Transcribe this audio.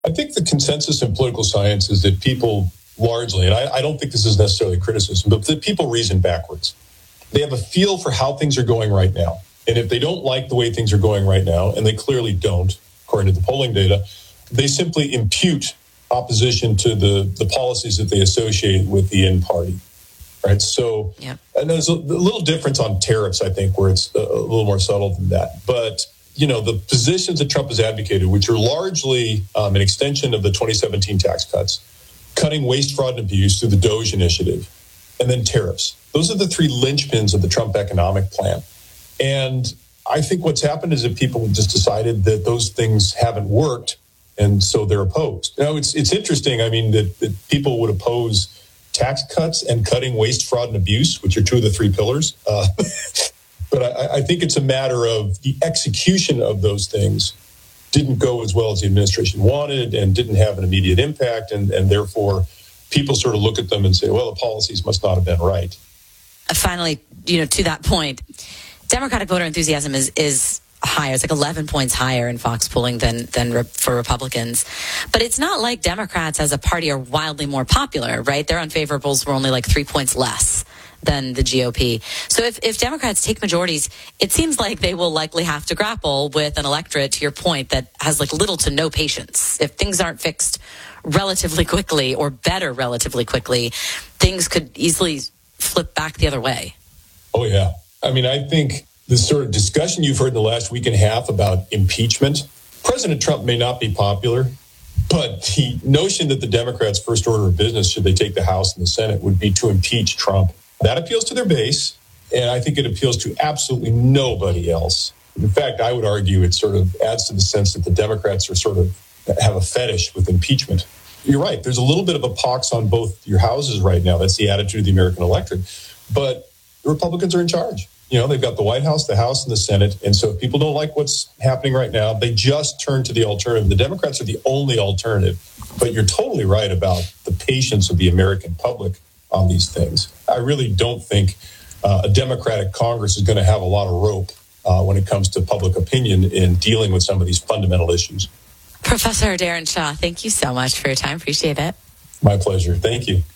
I think the consensus in political science is that people largely, and I don't think this is necessarily criticism, but that people reason backwards. They have a feel for how things are going right now. And if they don't like the way things are going right now, and they clearly don't, according to the polling data, they simply impute opposition to the policies that they associate with the in party. Right. So, and there's a little difference on tariffs, I think, where it's a little more subtle than that. But, the positions that Trump has advocated, which are largely an extension of the 2017 tax cuts, cutting waste, fraud, and abuse through the DOGE initiative, and then tariffs. Those are the three linchpins of the Trump economic plan. And I think what's happened is that people just decided that those things haven't worked, and so they're opposed. It's interesting, that people would oppose tax cuts and cutting waste, fraud, and abuse, which are two of the three pillars. But I think it's a matter of the execution of those things didn't go as well as the administration wanted and didn't have an immediate impact. And therefore, people sort of look at them and say, well, the policies must not have been right. Finally, to that point, Democratic voter enthusiasm is higher. It's like 11 points higher in Fox polling than for Republicans. But it's not like Democrats as a party are wildly more popular, right? Their unfavorables were only like 3 points less than the GOP. So if Democrats take majorities, it seems like they will likely have to grapple with an electorate, to your point, that has like little to no patience. If things aren't fixed relatively quickly or better relatively quickly, things could easily flip back the other way. Oh, yeah. I think the sort of discussion you've heard in the last week and a half about impeachment, President Trump may not be popular, but the notion that the Democrats' first order of business, should they take the House and the Senate, would be to impeach Trump. That appeals to their base, and I think it appeals to absolutely nobody else. In fact, I would argue it sort of adds to the sense that the Democrats are sort of have a fetish with impeachment. You're right. There's a little bit of a pox on both your houses right now. That's the attitude of the American electorate. But the Republicans are in charge. They've got the White House, the House, and the Senate. And so if people don't like what's happening right now, they just turn to the alternative. The Democrats are the only alternative. But you're totally right about the patience of the American public on these things. I really don't think a Democratic Congress is going to have a lot of rope when it comes to public opinion in dealing with some of these fundamental issues. Professor Darren Shaw, thank you so much for your time. Appreciate it. My pleasure. Thank you.